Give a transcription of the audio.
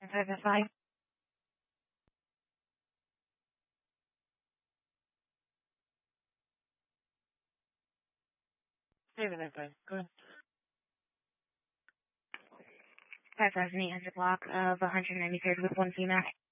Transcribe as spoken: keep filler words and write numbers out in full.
Five and five. Seven and five. Go ahead. Five thousand eight hundred block of one hundred ninety-third with one female.